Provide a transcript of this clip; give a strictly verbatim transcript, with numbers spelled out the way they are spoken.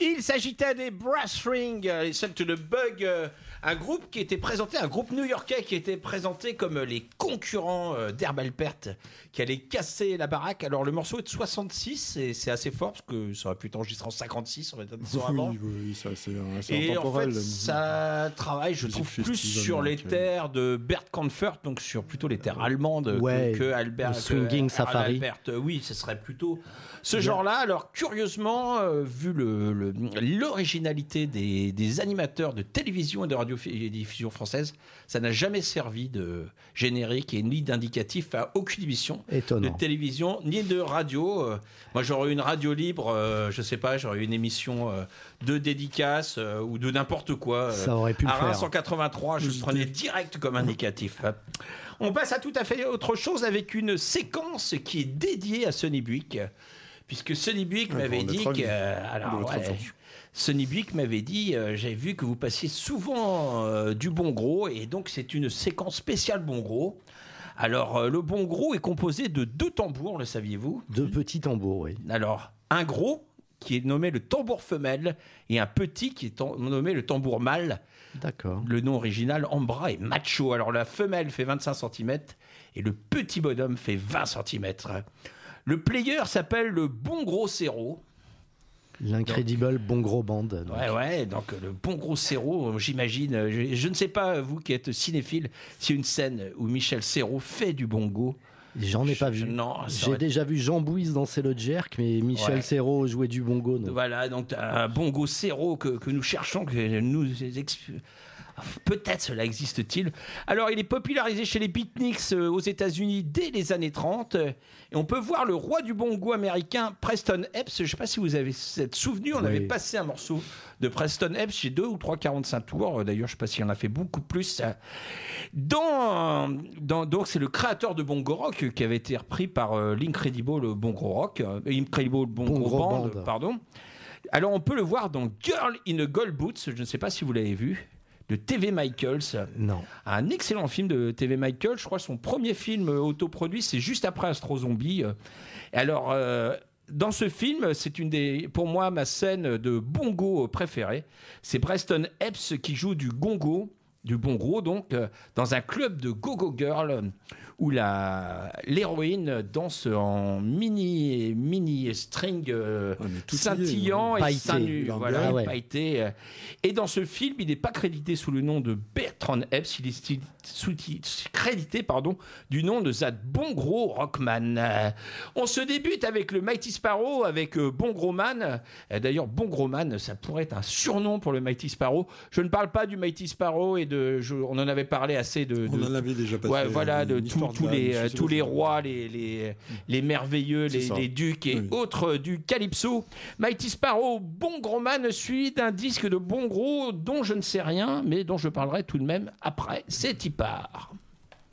Il s'agitait des Brass Ring, les Sent to the Bug, un groupe qui était présenté, un groupe new-yorkais qui était présenté comme les concurrents d'Herb Alpert, qui allaient casser la baraque. Alors le morceau est de soixante-six et c'est assez fort parce que ça aurait pu être enregistré en cinquante-six, on va dire dix ans avant. Oui, oui, ça, c'est, c'est et intemporel. En fait, ça travaille, je trouve, plus sur les terres de Bert Kaempfert, donc sur plutôt les terres allemandes ouais, que, que Albert. Swinging que, Safari. Albert. Oui, ce serait plutôt ce genre-là. Alors curieusement, euh, vu le, le, l'originalité des, des animateurs de télévision et de radiodiffusion française, ça n'a jamais servi de générique et ni d'indicatif à aucune émission Étonnant. de télévision ni de radio. Euh, moi, j'aurais eu une radio libre, euh, je sais pas, j'aurais eu une émission euh, de dédicace euh, ou de n'importe quoi. Euh, ça aurait pu le à faire. Reims en quatre-vingt-trois, je le prenais direct comme indicatif. On passe à tout à fait autre chose avec une séquence qui est dédiée à Sonny Buick, puisque Sonny Buick ouais, m'avait dit que... Euh, alors, ouais, Sonny Buick m'avait dit, euh, j'avais vu que vous passiez souvent euh, du bon gros, et donc c'est une séquence spéciale bon gros. Alors, euh, le bon gros est composé de deux tambours, le saviez-vous ? Deux petits tambours, oui. Alors, un gros qui est nommé le tambour femelle et un petit qui est tam- nommé le tambour mâle. D'accord. Le nom original, Ambra, est macho. Alors, la femelle fait vingt-cinq centimètres et le petit bonhomme fait vingt centimètres. Le player s'appelle le bon gros Céro. L'incredible bon gros band. Donc. Ouais, ouais, donc le bon gros Serrault, j'imagine. Je, je ne sais pas, vous qui êtes cinéphile, s'il y a une scène où Michel Serrault fait du bongo. J'en ai pas je, vu. Non, J'ai aurait... déjà vu Jean Bouise danser le jerk, mais Michel ouais. Serrault jouait du bongo. Non. Voilà, donc un bongo Serrault que, que nous cherchons, que nous... Peut-être cela existe-t-il. Alors, il est popularisé chez les beatniks euh, aux États-Unis dès les années trente. Et on peut voir le roi du bongo américain, Preston Epps. Je ne sais pas si vous avez cette souvenu. On oui. avait passé un morceau de Preston Epps chez deux ou trois quarante-cinq tours. D'ailleurs, je ne sais pas s'il en a fait beaucoup plus. Dans, dans, donc, c'est le créateur de Bongo Rock qui avait été repris par euh, l'Incredible Bongo Rock, euh, Incredible Bongo, Bongo Band, Band, pardon. Alors, on peut le voir dans Girl in a Gold Boots. Je ne sais pas si vous l'avez vu. De T V Michaels. Non. Un excellent film de T V Michaels. Je crois que son premier film autoproduit, c'est juste après Astro Zombie. Et alors, euh, dans ce film, c'est une des, pour moi, ma scène de bongo préférée. C'est Preston Epps qui joue du gongo, du bongo, donc, euh, dans un club de go-go girl où la, l'héroïne danse en mini, mini string euh, oh, scintillant et seins nus, voilà, ah ouais. pailleté. Et dans ce film, il n'est pas crédité sous le nom de Bertrand Epps, il est sous, crédité pardon, du nom de Zad Bongro Rockman. Euh, on se débute avec le Mighty Sparrow, avec euh, Bongro Man. Euh, d'ailleurs, Bongro Man, ça pourrait être un surnom pour le Mighty Sparrow. Je ne parle pas du Mighty Sparrow, et de, je, on en avait parlé assez de... de on en avait déjà passé. Ouais, voilà, de tout. Tous les, euh, tous les rois, les, les, les merveilleux, les, les ducs et oui. autres du Calypso. Mighty Sparrow, Bon Gros Man, suivi d'un disque de Bon Gros dont je ne sais rien, mais dont je parlerai tout de même après. C'est y part.